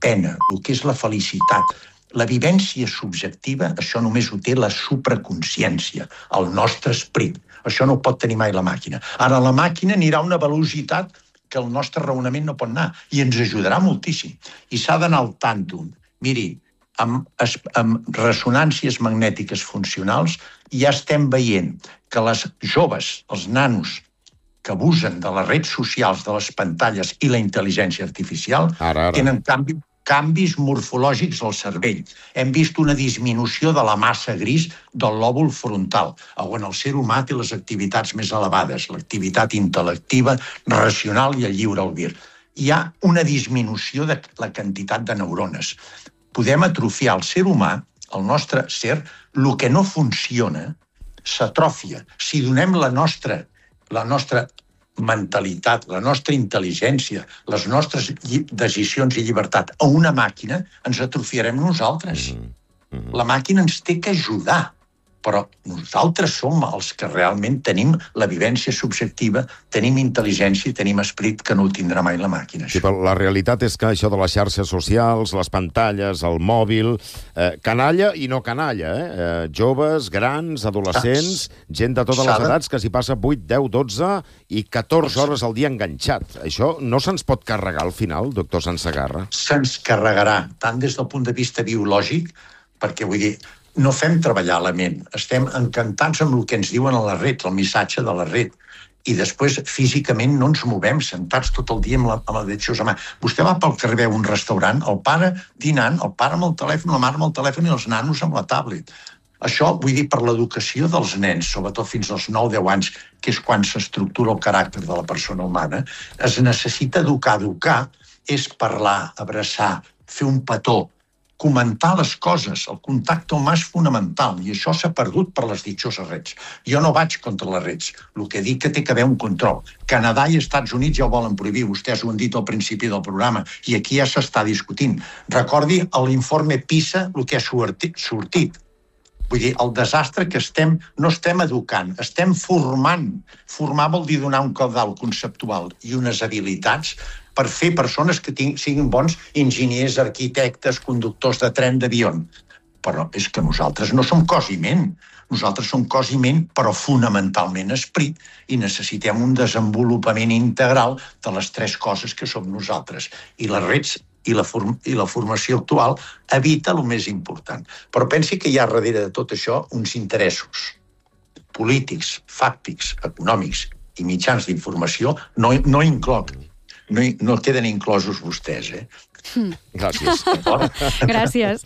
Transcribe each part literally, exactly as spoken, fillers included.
pena, el que és la felicitat, la vivència subjectiva, això només ho té la supraconsciència, el nostre esperit. Això no ho pot tenir mai la màquina. Ara, la màquina anirà a una velocitat que el nostre raonament no pot anar, i ens ajudarà moltíssim. I s'ha d'anar al tàntum. Miri, amb, amb ressonàncies magnètiques funcionals ja estem veient que les joves, els nanos, que abusen de les redes socials, de les pantalles i la intel·ligència artificial, ara, ara. tenen canvi, canvis morfològics al cervell. Hem vist una disminució de la massa gris del lòbul frontal, on el ser humà té les activitats més elevades, l'activitat intel·lectiva, racional i el lliure albir. Hi ha una disminució de la quantitat de neurones. Podem atrofiar el ser humà, el nostre ser, el que no funciona s'atrofia. Si donem la nostra, la nostra mentalitat, la nostra intel·ligència, les nostres decisions i llibertat a una màquina, ens atrofiarem nosaltres. Mm-hmm. La màquina ens té que ajudar, però nosaltres som els que realment tenim la vivència subjectiva, tenim intel·ligència i tenim esperit que no ho tindrà mai la màquina. Sí, però la realitat és que això de les xarxes socials, les pantalles, el mòbil, eh, canalla i no canalla, eh? eh joves, grans, adolescents, gent de totes les edats que s'hi passa vuit, deu, dotze i catorze hores al dia enganxat. Això no se'ns pot carregar al final, doctor Sansegarra? Se'ns carregarà, tant des del punt de vista biològic, perquè vull dir, no fem treballar la ment, estem encantats amb el que ens diuen a la red, el missatge de la red, i després físicament no ens movem, sentats tot el dia amb la, amb la ditxosa mà. Vostè va pel carrer, veu un restaurant, el pare dinant, el pare amb el telèfon, la mare amb el telèfon i els nanos amb la tablet. Això, vull dir, per l'educació dels nens, sobretot fins als nou deu anys, que és quan s'estructura el caràcter de la persona humana, es necessita educar. Educar és parlar, abraçar, fer un petó, comentar les coses. El contacte humà és fonamental i això s'ha perdut per les ditxoses reds. Jo no vaig contra les reds. El que dic que té que haver un control. Canadà i Estats Units ja ho volen prohibir. Vostès ho han dit al principi del programa i aquí ja s'està discutint. Recordi l'informe PISA, el que ha sortit. Vull dir, el desastre que estem, no estem educant, estem formant. Formar vol dir donar un caudal conceptual i unes habilitats per fer persones que siguin bons enginyers, arquitectes, conductors de tren, d'avió. Però és que nosaltres no som cos i ment. Nosaltres som cos i ment, però fonamentalment esperit, i necessitem un desenvolupament integral de les tres coses que som nosaltres. I les reds i la, form i la formació actual evita el més important. Però pensi que hi ha darrere de tot això uns interessos polítics, fàctics, econòmics i mitjans d'informació, no, no incloc. No, no queden inclosos vostès, eh? Mm. Gràcies. Gràcies.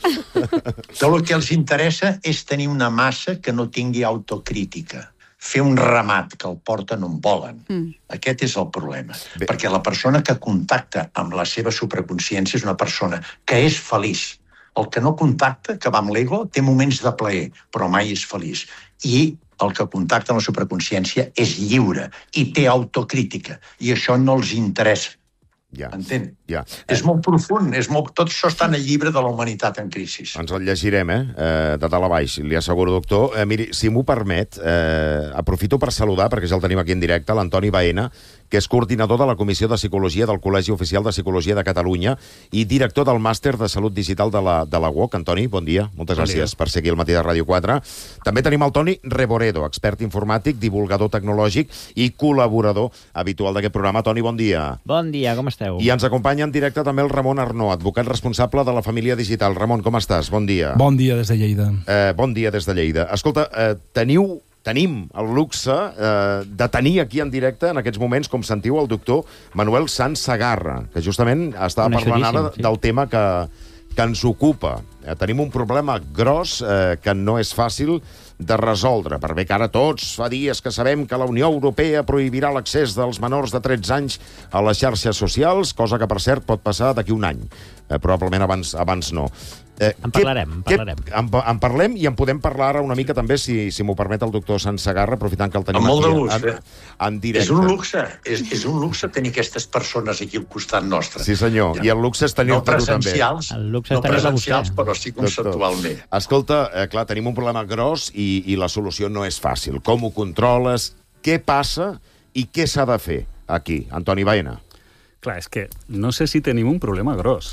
Tot el que els interessa és tenir una massa que no tingui autocrítica. Fer un ramat que el porten on volen. Mm. Aquest és el problema. Bé. Perquè la persona que contacta amb la seva supraconsciència és una persona que és feliç. El que no contacta, que va amb l'ego, té moments de plaer, però mai és feliç. I el que contacta amb la supraconsciència és lliure i té autocrítica. I això no els interessa. Ja. Entén? Ja. És molt profund. És molt... Tot això està en el llibre de la humanitat en crisi. Ens el llegirem, eh? eh de dalt a baix, li asseguro, doctor. Eh, miri, si m'ho permet, eh, aprofito per saludar, perquè ja el tenim aquí en directe, l'Antoni Baena, que és coordinador de la Comissió de Psicologia del Col·legi Oficial de Psicologia de Catalunya i director del Màster de Salut Digital de la, de la U O C. Antoni, bon dia. Moltes bon gràcies dia. Per seguir el matí de Ràdio quatre. També tenim el Toni Reboredo, expert informàtic, divulgador tecnològic i col·laborador habitual d'aquest programa. Toni, bon dia. Bon dia, com esteu? I ens acompanya en directe també el Ramon Arnó, advocat responsable de la Família Digital. Ramon, com estàs? Bon dia. Bon dia des de Lleida. Eh, bon dia des de Lleida. Escolta, eh, teniu... Tenim el luxe eh, de tenir aquí en directe, en aquests moments, com sentiu, el doctor Manuel Sansegarra, que justament estava parlant ara sí. del tema que, que ens ocupa. Eh, tenim un problema gros eh, que no és fàcil de resoldre, per bé que ara tots fa dies que sabem que la Unió Europea prohibirà l'accés dels menors de tretze anys a les xarxes socials, cosa que, per cert, pot passar d'aquí un any. Eh, probablement abans, abans no. Eh, en parlarem, en parlarem. Què, en, en parlem i en podem parlar ara una mica també, si, si m'ho permet el doctor Sansegarra, aprofitant que el tenim aquí en, en, en directe. És un luxe, és, és un luxe tenir aquestes persones aquí al costat nostre. Sí, senyor, ja. I el luxe és tenir-te no tu també. El luxe és no presencials, però sí conceptualment. Doctor, escolta, eh, clar, tenim un problema gros i, i la solució no és fàcil. Com ho controles? Què passa? I què s'ha de fer aquí? Antoni Baena. Clar, és que no sé si tenim un problema gros.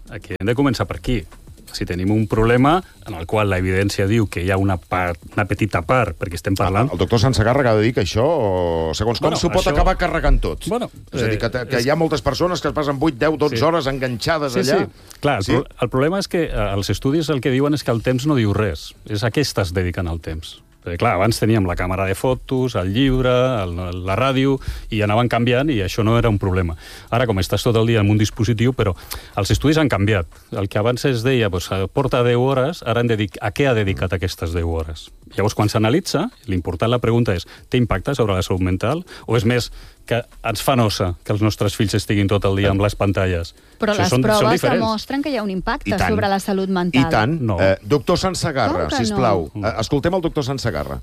aquí hem de començar per aquí. Si tenim un problema en el qual l'evidència diu que hi ha una, part, una petita part, perquè estem parlant... El doctor Sansegarra ha de dir que això, segons com, Bueno, s'ho pot això- acabar carregant tot. Bueno, és a dir, que, que eh, hi ha moltes persones que es passen vuit, deu, dotze Sí. hores enganxades Sí, allà. sí. Clar, Sí. el, pro- el problema és que eh, els estudis el que diuen és que el temps no diu res. És a què estàs dedicant el temps. Perquè, clar, abans teníem la càmera de fotos, el llibre, el, la ràdio, i anaven canviant, i això no era un problema. Ara, com estàs tot el dia en un dispositiu, però els estudis han canviat. El que abans es deia, doncs, porta deu hores, ara hem de dir a què ha dedicat aquestes deu hores. Llavors, quan s'analitza, l'important, la pregunta és, té impacte sobre la salut mental? O és més que ens fa nosa que els nostres fills estiguin tot el dia amb les pantalles? Però Això les són- són proves diferents. demostren que hi ha un impacte I tant. sobre la salut I mental. tant. No. Eh, doctor Sansegarra, Com que sisplau. no? Eh, escoltem el doctor Sansegarra.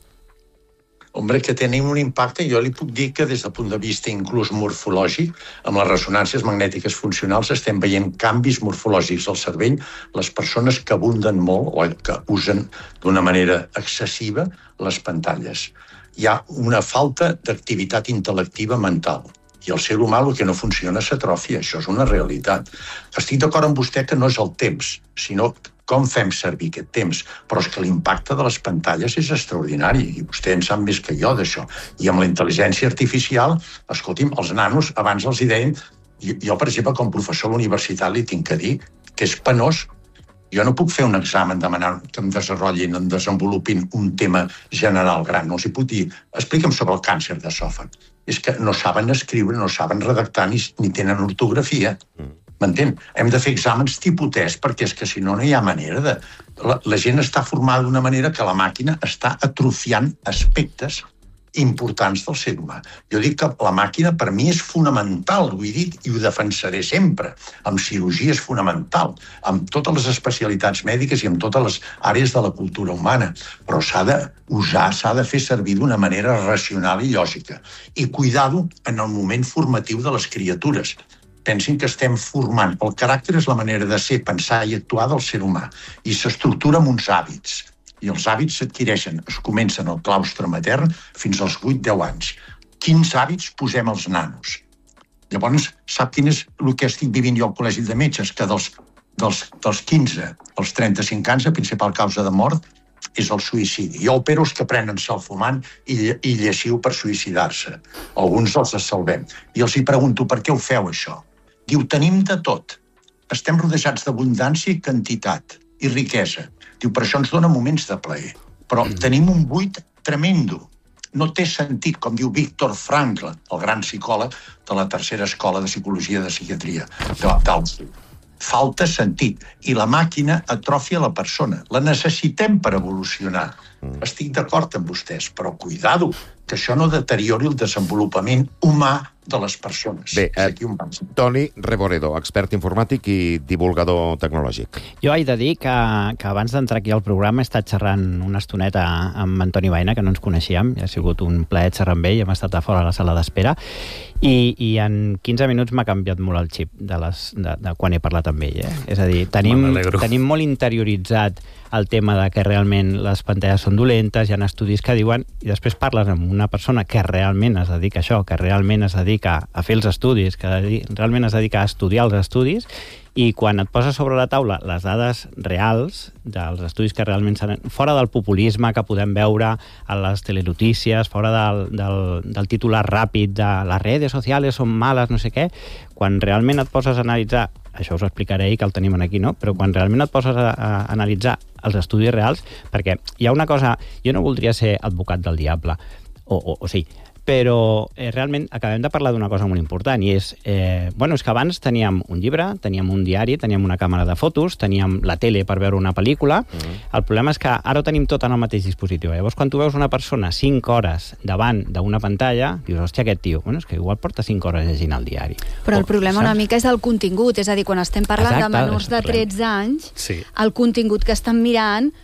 Hombre, que tenim un impacte, jo li puc dir que des del punt de vista inclús morfològic, amb les ressonàncies magnètiques funcionals estem veient canvis morfològics al cervell, les persones que abunden molt o que usen d'una manera excessiva les pantalles. Hi ha una falta d'activitat intel·lectiva mental. I el ser humà el que no funciona s'atrofia, això és una realitat. Estic d'acord amb vostè que no és el temps, sinó com fem servir aquest temps. Però és que l'impacte de les pantalles és extraordinari, i vostè en sap més que jo d'això. I amb la intel·ligència artificial, escolti'm, els nanos, abans els hi deien, jo, jo, per exemple, com a professor a la universitat li tinc que dir que és penós. Jo no puc fer un examen demanant que em desenvolupin, em desenvolupin un tema general gran. No els hi puc dir, explica'm sobre el càncer d'esòfag. És que no saben escriure, no saben redactar, ni, ni tenen ortografia. M'entén? Hem de fer exàmens tipus test, perquè és que si no, no hi ha manera de... La, la gent està formada d'una manera que la màquina està atrofiant aspectes importants del ser humà. Jo dic que la màquina per mi és fonamental, ho he dit, i ho defensaré sempre. Amb cirurgia és fonamental, amb totes les especialitats mèdiques i amb totes les àrees de la cultura humana, però s'ha d'usar, s'ha de fer servir d'una manera racional i lògica. I cuidar-ho en el moment formatiu de les criatures. Pensin que estem formant. El caràcter és la manera de ser, pensar i actuar del ser humà. I s'estructura amb uns hàbits. I els hàbits s'adquireixen, es comencen al claustre matern fins als vuit deu anys. Quins hàbits posem als nanos? Llavors, sap quin és el que estic vivint jo al Col·legi de Metges? Que dels, dels, dels quinze als trenta-cinc anys, la principal causa de mort és el suïcidi. Jo opero els que prenen salfumant i, i lleixiu per suïcidar-se. Alguns els salvem. I els hi pregunto, per què ho feu, això? Diu, tenim de tot. Estem rodejats d'abundància i quantitat i riquesa. Diu, per això ens dona moments de plaer. Però tenim un buit tremendo. No té sentit, com diu Viktor Frankl, el gran psicòleg de la tercera escola de psicologia de psiquiatria d'Auschwitz. Falta sentit. I la màquina atrofia la persona. La necessitem per evolucionar. Estic d'acord amb vostès, però cuidado, que això no deteriori el desenvolupament humà de les persones. Bé, És aquí un pas. Toni Reboredo, expert informàtic i divulgador tecnològic. Jo haig de dir que, que abans d'entrar aquí al programa he estat xerrant una estoneta amb Antoni Baena, que no ens coneixíem, i ha sigut un plaer xerrar amb ell, hem estat a fora a la sala d'espera, i, i en quinze minuts m'ha canviat molt el xip de, les, de, de quan he parlat amb ell. Eh? És a dir, tenim, tenim molt interioritzat el tema de que realment les pantalles són dolentes, hi ha estudis que diuen, i després parles amb una persona que realment es dedica a això, que realment es dedica a fer els estudis, que realment es dedica a estudiar els estudis, i quan et poses sobre la taula les dades reals dels estudis que realment seran, fora del populisme que podem veure a les telenotícies, fora del, del, del titular ràpid de les redes socials són males, no sé què, quan realment et poses a analitzar, això us ho explicaré que el tenim aquí, no? Però quan realment et poses a, a analitzar els estudis reals, perquè hi ha una cosa, jo no voldria ser advocat del diable, o, o, o sí, però eh, realment acabem de parlar d'una cosa molt important, i és, eh, bueno, és que abans teníem un llibre, teníem un diari, teníem una càmera de fotos, teníem la tele per veure una pel·lícula. Mm-hmm. El problema és que ara ho tenim tot en el mateix dispositiu. Llavors, quan tu veus una persona cinc hores davant d'una pantalla, dius, hòstia, aquest tio, bueno, és que igual porta cinc hores llegint el diari. Però el problema saps? una mica és el contingut, és a dir, quan estem parlant Exacte, de menors de tretze anys, Sí. el contingut que estan mirant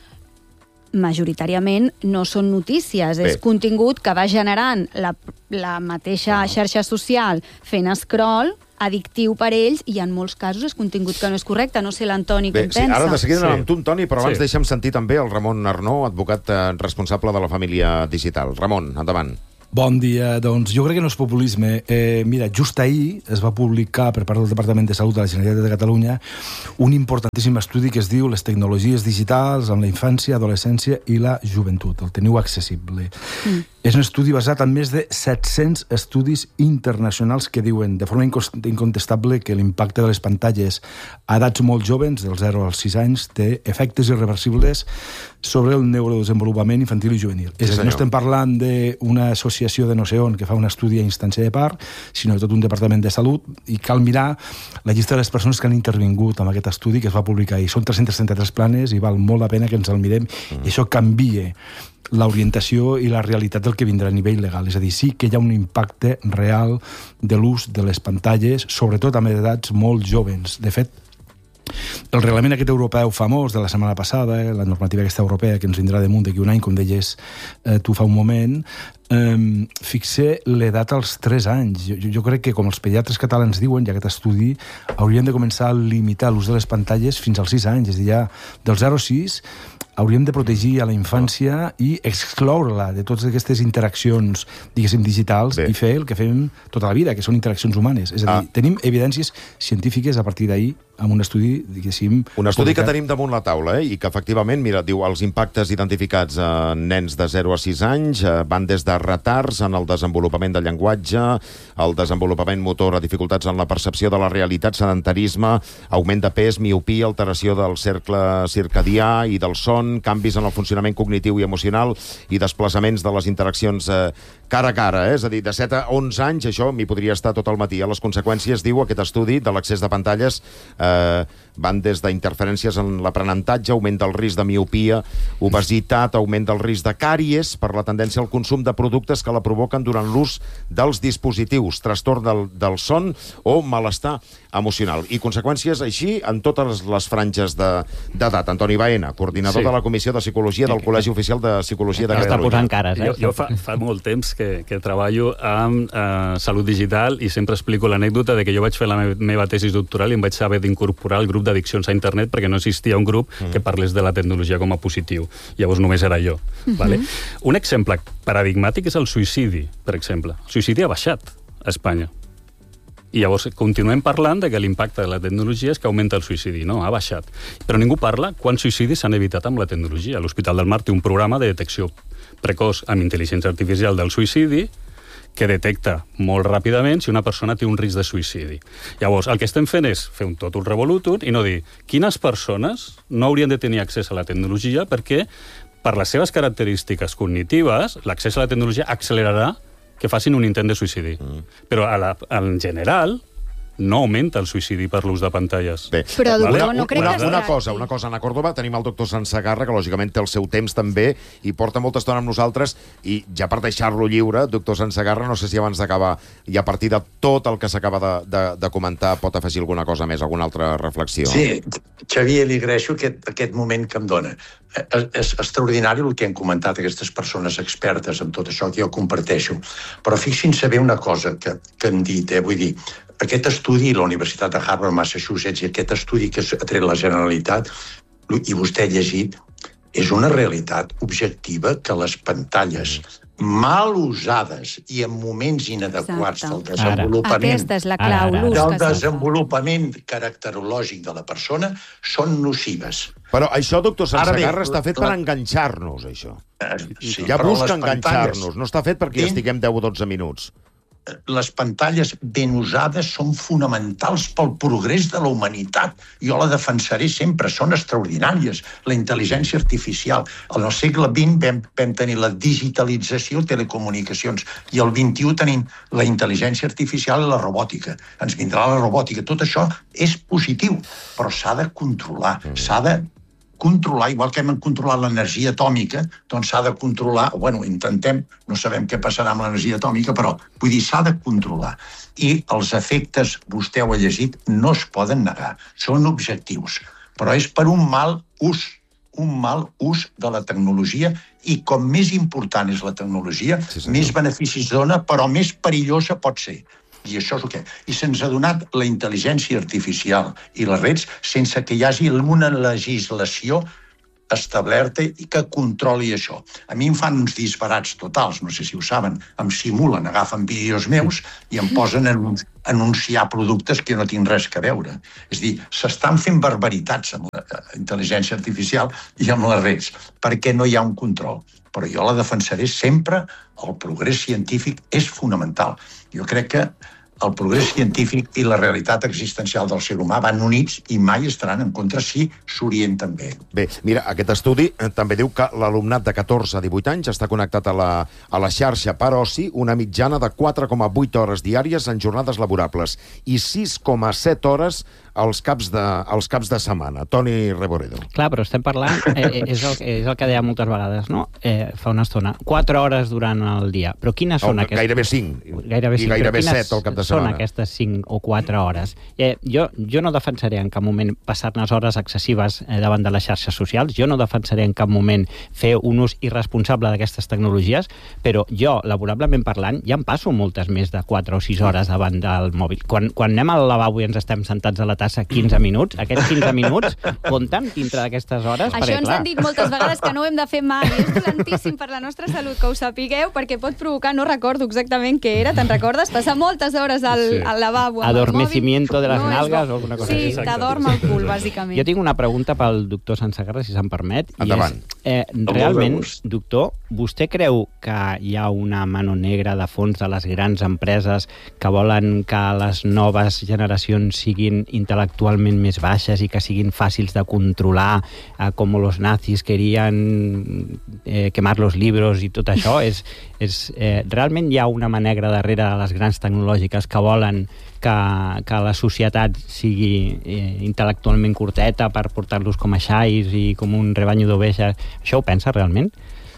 majoritàriament no són notícies, Bé. és contingut que va generant la, la mateixa xarxa social fent scroll, addictiu per ells, i en molts casos és contingut que no és correcte. No sé l'Antoni Bé, què en sí, pensa. ara de seguida Sí. anem amb tu, Toni, però abans Sí. deixa'm sentir també el Ramon Arnó, advocat eh, responsable de la família digital. Ramon, endavant. Bon dia. Doncs jo crec que no és populisme. Eh, mira, just ahir es va publicar per part del Departament de Salut de la Generalitat de Catalunya un importantíssim estudi que es diu Les tecnologies digitals en la infància, adolescència i la joventut. El teniu accessible. Mm. És un estudi basat en més de set-cents estudis internacionals que diuen de forma incontestable que l'impacte de les pantalles a edats molt joves, dels zero als sis anys, té efectes irreversibles sobre el neurodesenvolupament infantil i juvenil. Sí, és a dir, no estem parlant d'una associació de no sé on que fa un estudi a instància de part, sinó de tot un departament de salut, i cal mirar la llista de les persones que han intervingut amb aquest estudi que es va publicar ahir. Són tres-cents trenta-tres planes i val molt la pena que ens el mirem, mm. i això canvia l'orientació i la realitat del que vindrà a nivell legal. És a dir, sí que hi ha un impacte real de l'ús de les pantalles, sobretot amb edats molt joves. De fet, el reglament aquest europeu famós de la setmana passada, eh, la normativa aquesta europea que ens vindrà damunt d'aquí un any, com deies eh, tu fa un moment, eh, fixa l'edat als tres anys. Jo, jo crec que, com els pediatres catalans diuen, i aquest estudi, hauríem de començar a limitar l'ús de les pantalles fins als sis anys. És a dir, ja del zero a sis hauríem de protegir a la infància i excloure-la de totes aquestes interaccions, diguéssim, digitals, Bé. i fer el que fem tota la vida, que són interaccions humanes. És a dir, ah. tenim evidències científiques a partir d'ahir amb un estudi, diguéssim... Un estudi publicat. Que tenim damunt la taula, eh? I que, efectivament, mira, diu, els impactes identificats en nens de zero a sis anys eh, van des de retards en el desenvolupament del llenguatge, el desenvolupament motor, a dificultats en la percepció de la realitat, sedentarisme, augment de pes, miopia, alteració del cercle circadià i del son, canvis en el funcionament cognitiu i emocional i desplaçaments de les interaccions eh, cara a cara, eh? És a dir, de set a onze anys, això m'hi podria estar tot el matí. Les conseqüències, diu aquest estudi, de l'accés de pantalles eh, van des d'interferències en l'aprenentatge, augment del risc de miopia, obesitat, augment del risc de càries per la tendència al consum de productes que la provoquen durant l'ús dels dispositius, trastorn del, del son o malestar emocional. I conseqüències així en totes les franges d'edat. De, Antoni Baena, coordinador sí. de la Comissió de Psicologia del Col·legi Oficial de Psicologia de Catalunya. Està posant cares, eh? Jo, jo fa, fa molt temps que, que treballo amb eh, salut digital i sempre explico l'anècdota de que jo vaig fer la me meva tesi doctoral i em vaig haver d'incorporar al grup d'addiccions a internet perquè no existia un grup mm. que parlés de la tecnologia com a positiu. Llavors només era jo. Mm-hmm. Vale? Un exemple paradigmàtic és el suïcidi, per exemple. El suïcidi ha baixat a Espanya. I llavors continuem parlant de que l'impacte de la tecnologia és que augmenta el suïcidi. No, ha baixat. Però ningú parla quants suïcidis s'han evitat amb la tecnologia. L'Hospital del Mar té un programa de detecció precoç amb intel·ligència artificial del suïcidi que detecta molt ràpidament si una persona té un risc de suïcidi. Llavors, el que estem fent és fer un totum revolutum i no dir quines persones no haurien de tenir accés a la tecnologia perquè, per les seves característiques cognitives, l'accés a la tecnologia accelerarà que facin un intent de suïcidi. Mm. Però a la, en general no augmenta el suïcidi per l'ús de pantalles. Bé, però una, doctor, no crec una, que una cosa, una cosa, Ana Córdoba, tenim el doctor Sansegarra, que lògicament té el seu temps també, i porta molta estona amb nosaltres, i ja per deixar-lo lliure, doctor Sansegarra, no sé si abans d'acabar, i a partir de tot el que s'acaba de, de, de comentar, pot afegir alguna cosa més, alguna altra reflexió? Sí, Xavier, li agraeixo aquest, aquest moment que em dona. És extraordinari el que han comentat aquestes persones expertes en tot això, que jo comparteixo. Però fixin-se bé una cosa que, que han dit, eh? Vull dir, aquest estudi, la Universitat de Harvard, Massachusetts, i aquest estudi que ha tret la Generalitat, i vostè ha llegit, és una realitat objectiva que les pantalles mal usades i en moments inadequats del desenvolupament, Aquesta és la clau, l'ús del que desenvolupament caracterològic de la persona són nocives. Però això, doctor Sansegarra, està fet per enganxar-nos, això. Sí, ja busca pantalles, enganxar-nos, no està fet perquè ben... estiguem deu o dotze minuts. Les pantalles ben usades són fonamentals pel progrés de la humanitat. Jo la defensaré sempre, són extraordinàries. La intel·ligència artificial. Al segle vint vam, vam tenir la digitalització, telecomunicacions, i al vint-i-u tenim la intel·ligència artificial i la robòtica. Ens vindrà la robòtica. Tot això és positiu, però s'ha de controlar, s'ha de controlar, igual que hem controlat l'energia atòmica, doncs s'ha de controlar, bueno, intentem, no sabem què passarà amb l'energia atòmica, però vull dir, s'ha de controlar. I els efectes, vostè ho ha llegit, no es poden negar, són objectius, però és per un mal ús, un mal ús de la tecnologia, i com més important és la tecnologia, sí, més beneficis dona, però més perillosa pot ser. I això és el que... I se'ns ha donat la intel·ligència artificial i les redes sense que hi hagi una legislació establerta i que controli això. A mi em fan uns disbarats totals, no sé si ho saben, em simulen, agafen vídeos meus i em posen a anunciar productes que no tinc res que veure. És a dir, s'estan fent barbaritats amb la intel·ligència artificial i amb les redes, perquè no hi ha un control. Però jo la defensaré sempre, el progrés científic és fonamental. Jo crec que el progrés científic i la realitat existencial del ser humà van units i mai estaran en contra si s'orienten bé. Bé, mira, aquest estudi també diu que l'alumnat de catorze a divuit anys està connectat a la, a la xarxa per oci una mitjana de quatre coma vuit hores diàries en jornades laborables i sis coma set hores als caps de, als caps de setmana. Toni Reboredo. Clar, però estem parlant, eh, és, el, és el que deia moltes vegades, no? Eh, fa una estona. Quatre hores durant el dia. Però quines són no, aquestes... Gairebé cinc. Gairebé cinc. I gairebé set al cap de setmana. Són aquestes cinc o quatre hores. Eh, jo, jo no defensaré en cap moment passar-ne hores excessives eh, davant de les xarxes socials. Jo no defensaré en cap moment fer un ús irresponsable d'aquestes tecnologies, però jo, laborablement parlant, ja em passo moltes més de quatre o sis hores davant del mòbil. Quan, quan anem al lavabo i ens estem sentats a la tassa quinze minuts, aquests quinze minuts compten dintre d'aquestes hores? Això perquè, ens clar... han dit moltes vegades que no ho hem de fer mai. És dolentíssim per la nostra salut, que ho sapigueu, perquè pot provocar, no recordo exactament què era, te'n recordes? Passar moltes hores al, sí. al lavabo amb Adormecimiento el mòbil, de les no nalgas o alguna cosa sí, així. Sí, t'adorm el cul, bàsicament. Jo tinc una pregunta pel doctor Sansegarra, si se'm permet. Endavant. I és, eh, realment, doctor, vostè creu que hi ha una mano negra de fons de les grans empreses que volen que les noves generacions siguin intel·lectualment més baixes i que siguin fàcils de controlar, eh, com los nazis querien eh, quemar los libros i tot això? és, és, eh, realment hi ha una mà negra darrere de les grans tecnològiques que volen que, que la societat sigui eh, intel·lectualment curteta per portar-los com a xais i com un rebanyo d'ovelles? Això ho pensa realment?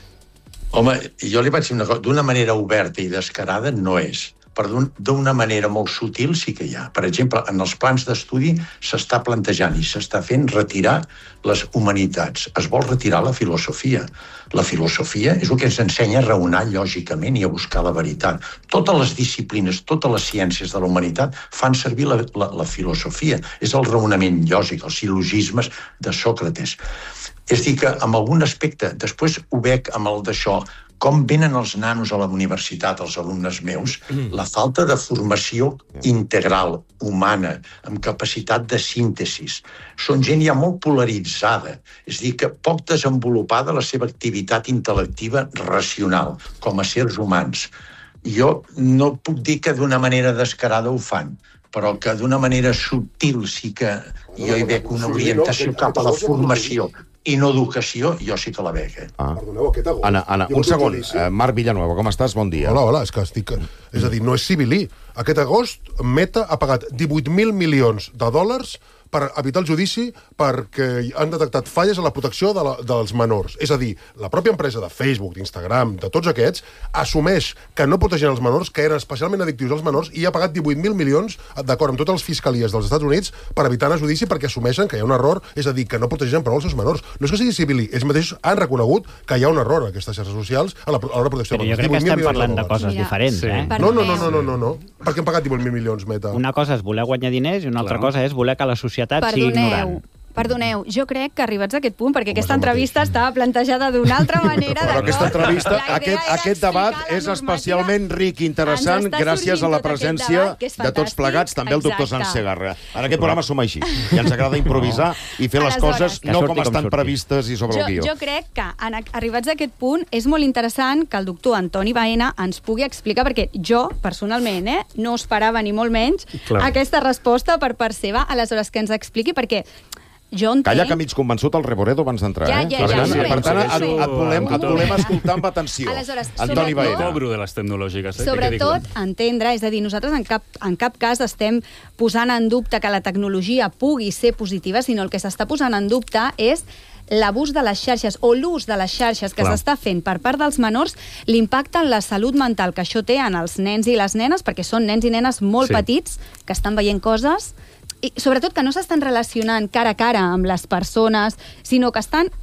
Home, jo li vaig dir una cosa, d'una manera oberta i descarada no és, però d'una manera molt sutil sí que hi ha. Per exemple, en els plans d'estudi s'està plantejant i s'està fent retirar les humanitats. Es vol retirar la filosofia. La filosofia és el que ens ensenya a raonar lògicament i a buscar la veritat. Totes les disciplines, totes les ciències de la humanitat fan servir la, la, la filosofia. És el raonament lògic, els sil·logismes de Sòcrates. És a dir, que en algun aspecte, després ho veig amb el d'això, com venen els nanos a la universitat, els alumnes meus, la falta de formació integral, humana, amb capacitat de síntesis. Són gent ja molt polaritzada, és a dir, que poc desenvolupada la seva activitat intel·lectiva racional, com a sers humans. Jo no puc dir que d'una manera descarada ho fan, però que d'una manera subtil sí que jo hi veig una orientació cap a la formació i no educació, jo sí que la veig. Eh? Ah. Anna, Anna, un segon. Uh, Marc Villanueva, com estàs? Bon dia. Hola, hola, és que estic... És a dir, no és civilí. Aquest agost, Meta ha pagat divuit mil milions de dòlars per evitar el judici perquè han detectat falles en la protecció de la, dels menors. És a dir, la pròpia empresa de Facebook, d'Instagram, de tots aquests, assumeix que no protegien els menors, que eren especialment addictius als menors, i ha pagat divuit mil milions, d'acord amb totes les fiscalies dels Estats Units, per evitar el judici perquè assumeixen que hi ha un error, és a dir, que no protegeixen prou els seus menors. No és que sigui civil, ells mateixos han reconegut que hi ha un error en aquestes xarxes socials a l'hora de protecció dels menors. Però jo crec que estem parlant de coses Mira, diferents, sí. eh? No, no, no, no, no, no, no. Per què han pagat divuit mil milions, Meta? Una cosa és voler guanyar diners i una altra cosa és voler que la societat sigui ignorant. Perdoneu, jo crec que arribats a aquest punt, perquè aquesta entrevista estava plantejada d'una altra manera... Però aquesta entrevista, aquest, aquest debat és especialment ric i interessant gràcies a la presència de tots plegats, també el doctor Sansegarra. En aquest programa som així, i ens agrada improvisar i fer les coses no com estan previstes i sobre el guió. Jo crec que, arribats a aquest punt, és molt interessant que el doctor Antoni Baena ens pugui explicar, perquè jo, personalment, eh, no esperava ni molt menys aquesta resposta per part seva, aleshores que ens expliqui, perquè jo entenc... Calla, que mig convençut el Reboredo abans d'entrar, ja, eh? ja, ja, ja, per tant, et, et, volem, et volem escoltar amb atenció. Aleshores, Antoni Baena. No cobro de les tecnològiques. Eh? Sobretot, entendre, és a dir, nosaltres en cap, en cap cas estem posant en dubte que la tecnologia pugui ser positiva, sinó el que s'està posant en dubte és l'abús de les xarxes o l'ús de les xarxes que s'està fent per part dels menors, l'impacte en la salut mental que això té en els nens i les nenes, perquè són nens i nenes molt sí. petits que estan veient coses i sobretot que no s'estan relacionant cara a cara amb les persones, sinó que estan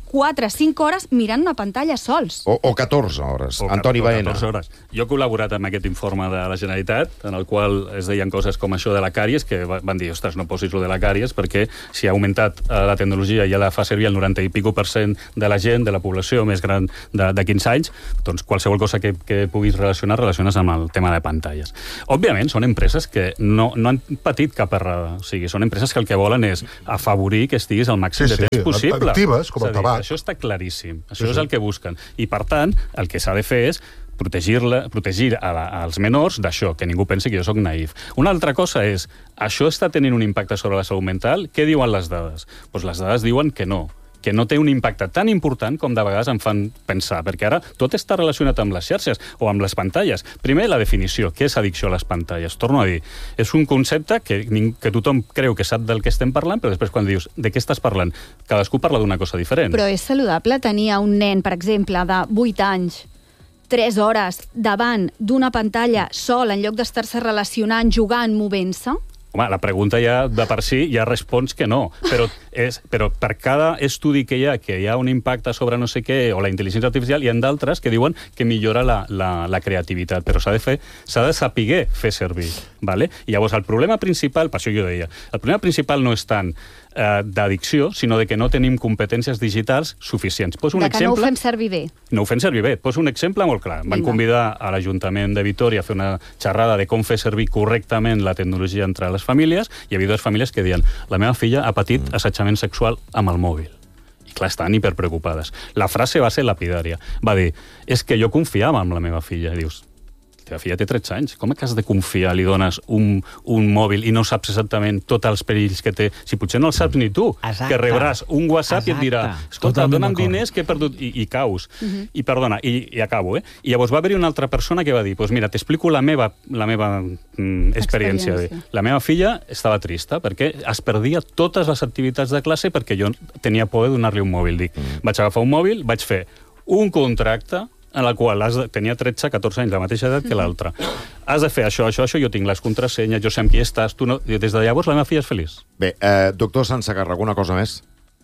quatre cinc hores mirant una pantalla sols. O, o catorze hores. O Antoni Baena. catorze hores. Jo he col·laborat amb aquest informe de la Generalitat, en el qual es deien coses com això de la càries, que van dir, ostres, no posis lo de la càries, perquè si ha augmentat eh, la tecnologia i ja la fa servir el noranta i pico per cent de la gent, de la població més gran de, de quinze anys, doncs qualsevol cosa que, que puguis relacionar, relaciones amb el tema de pantalles. Òbviament, són empreses que no, no han patit cap errada. O sigui, són empreses que el que volen és afavorir que estiguis el màxim Sí, de temps sí, possible. actives, com el És a dir, tabac. Això està claríssim. Això Sí, és sí. el que busquen. I, per tant, el que s'ha de fer és protegir-la, protegir a la, als menors d'això, que ningú pensi que jo sóc naïf. Una altra cosa és, això està tenint un impacte sobre la salut mental? Què diuen les dades? Doncs les dades diuen que no, que no té un impacte tan important com de vegades em fan pensar, perquè ara tot està relacionat amb les xarxes o amb les pantalles. Primer, la definició. Què és addicció a les pantalles? Torno a dir, és un concepte que, que tothom creu que sap del que estem parlant, però després quan dius de què estàs parlant, cadascú parla d'una cosa diferent. Però és saludable tenir a un nen, per exemple, de vuit anys, tres hores davant d'una pantalla sol en lloc d'estar-se relacionant, jugant, movent-se? Home, la pregunta ja de per si ja respons que no, però, és, però per cada estudi que hi ha que hi ha un impacte sobre no sé què, o la intel·ligència artificial, hi ha d'altres que diuen que millora la, la, la creativitat, però s'ha de fer, s'ha de saber fer servir, ¿vale? I llavors el problema principal, per això jo deia, el problema principal no és tant eh, d'addicció, sinó de que no tenim competències digitals suficients. Poso un De que exemple... no ho fem servir bé. No ho fem servir bé. Et poso un exemple molt clar. Van Vinga. convidar a l'Ajuntament de Vitòria a fer una xerrada de com fer servir correctament la tecnologia entre les famílies, i hi havia dues famílies que deien la meva filla ha patit assetjament sexual amb el mòbil. I clar, estaven hiperpreocupades. La frase va ser lapidària. Va dir, és que jo confiava en la meva filla. I dius, la teva filla té tretze anys, com que has de confiar? Li dones un, un mòbil i no saps exactament tots els perills que té. Si potser no el saps ni tu, Exacte. que rebràs un WhatsApp Exacte. i et dirà, escolta, Totalment dona'm d'acord. diners que he perdut, i, i caus. Uh-huh. I perdona, i, i acabo, eh? I llavors va haver-hi una altra persona que va dir, pues mira, t'explico la meva, la meva mm, experiència. Experiència. La meva filla estava trista perquè es perdia totes les activitats de classe perquè jo tenia por de donar-li un mòbil. Dic, mm. vaig agafar un mòbil, vaig fer un contracte en la qual has de, tenia tretze catorze anys, la mateixa edat que l'altra. Has de fer això, això, això, jo tinc les contrasenyes, jo sé amb qui estàs, tu no... Des de llavors la meva filla és feliç. Bé, eh, doctor Sansegarra, alguna cosa més?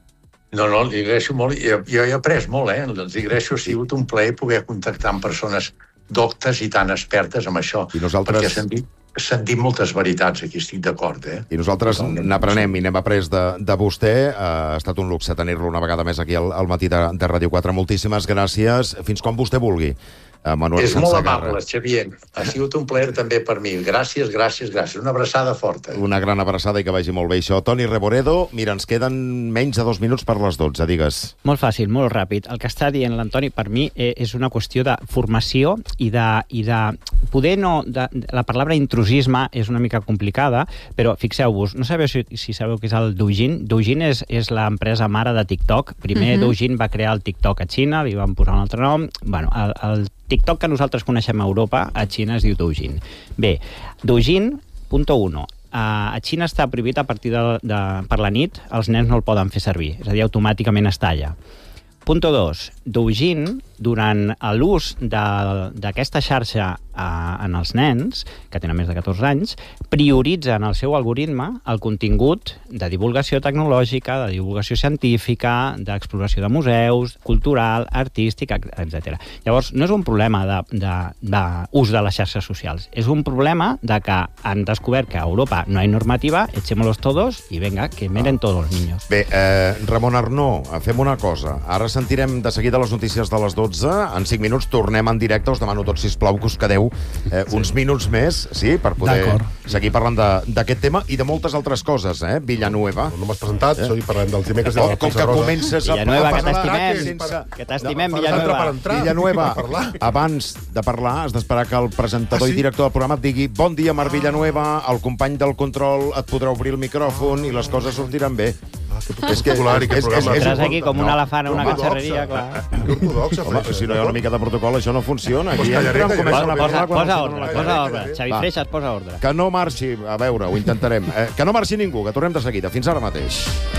No, no, li agraeixo molt. Jo, jo he après molt, eh? Els agraeixo, ha sigut un plaer poder contactar amb persones doctes i tan expertes amb això. I nosaltres- Perquè s'han dit, s'han dit moltes veritats, aquí estic d'acord, eh? I nosaltres n'aprenem i n'hem après de, de vostè. Uh, ha estat un luxe tenir-lo una vegada més aquí al, al matí de, de Ràdio quatre. Moltíssimes gràcies. Fins quan vostè vulgui. Uh, Manuel És molt Sansegarra. amable, Xavier. Ha sigut un plaer també per mi. Gràcies, gràcies, gràcies. Una abraçada forta. Una gran abraçada i que vagi molt bé això. Toni Reboredo, mira, ens queden menys de dos minuts per les dotze, digues. Molt fàcil, molt ràpid. El que està dient l'Antoni, per mi, eh, és una qüestió de formació i de... I de poder no... De, la paraula intrusisme és una mica complicada, però fixeu-vos, no sabeu si, si sabeu què és el Douyin? Douyin és, és l'empresa mare de TikTok. Primer uh-huh. Douyin va crear el TikTok a Xina, li van posar un altre nom. Bueno, el, el TikTok que nosaltres coneixem a Europa, a Xina es diu Douyin. Bé, Douyin, punt uno. A Xina està prohibit a partir de, de, per la nit, els nens no el poden fer servir, és a dir, automàticament es talla. Punto dos. Douyin, durant l'ús d'aquesta xarxa eh, en els nens, que tenen més de catorze anys, prioritza en el seu algoritme el contingut de divulgació tecnològica, de divulgació científica, d'exploració de museus, cultural, artístic, etcètera. Llavors, no és un problema d'ús de, de, de, de les xarxes socials, és un problema de que han descobert que a Europa no hi ha normativa, echémoslos todos i venga, que miren todos los niños. Bé, eh, Ramon Arnó, fem una cosa. Ara sentirem de seguida les notícies de les dotze. En cinc minuts tornem en directe. Us demano tots, sisplau, que us quedeu eh, uns minuts més, sí, per poder seguir parlant d'aquest tema i de moltes altres coses, eh? Villanueva. No m'has presentat, eh? parlem dels dimecres de Oh, la com Premsa que Rosa. comences a Villanueva, que parlar... t'estimem, sense- que t'estimem, No, Villanueva. per entrar. Villanueva, Per parlar. abans de parlar has d'esperar que el presentador Ah, sí? i director del programa et digui bon dia, Marc Villanueva, el company del control et podrà obrir el micròfon i les coses sortiran bé. Ah, que És que- particular i que és- és- programa. és- Entràs aquí com un No, elefant a una ortodoxa. catxarreria, clar. Que ortodoxa, Home, Freixas, si no hi ha una mica de protocol, això no funciona. Aquí Pues ja callaré, entrem, callaré. comencen a parlar... Posa, quan posa els ordre, donen la posa gana. ordre. Xavi Va. Freixas, posa ordre. Que no marxi, a veure, ho intentarem. Eh, que no marxi ningú, que tornem de seguida. Fins ara mateix.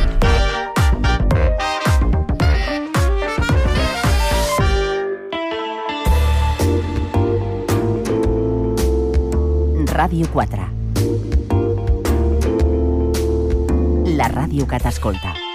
Ràdio quatre. La ràdio que t'escolta.